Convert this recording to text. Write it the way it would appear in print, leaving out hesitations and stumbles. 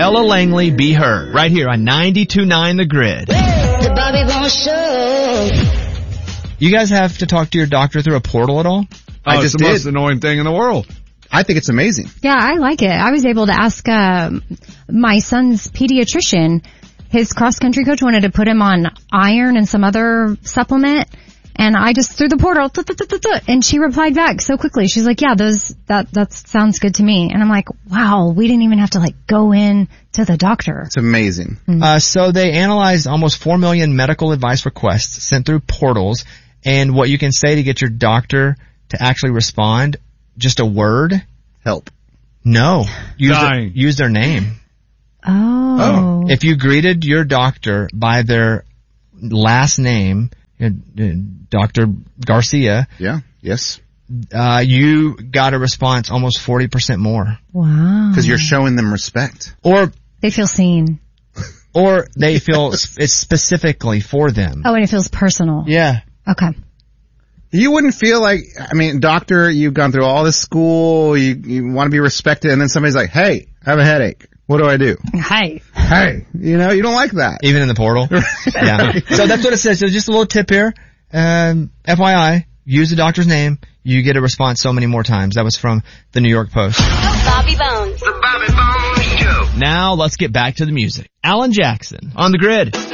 Ella Langley, Be Her, right here on 92.9 The Grid. The Bobby Bones Show. You guys have to talk to your doctor through a portal at all? I just did. It's the most annoying thing in the world. I think it's amazing. Yeah, I like it. I was able to ask my son's pediatrician. His cross-country coach wanted to put him on iron and some other supplement. And I just threw the portal, and she replied back so quickly. She's like, yeah, that sounds good to me. And I'm like, wow, we didn't even have to go in to the doctor. It's amazing. Mm-hmm. So they analyzed almost 4 million medical advice requests sent through portals, and what you can say to get your doctor to actually respond, just a word. Help. No. Use their name. Oh. If you greeted your doctor by their last name, Dr. Garcia. Yeah. Yes. You got a response almost 40% more. Wow. Because you're showing them respect. Or they feel seen. Or they feel it's specifically for them. Oh, and it feels personal. Yeah. Okay. You wouldn't feel like, doctor, you've gone through all this school, you want to be respected, and then somebody's like, hey, I have a headache. What do I do? Hey. You don't like that. Even in the portal? Yeah. So that's what it says. So just a little tip here. FYI, use the doctor's name. You get a response so many more times. That was from the New York Post. Bobby Bones. The Bobby Bones Show. Now let's get back to the music. Alan Jackson on The Grid.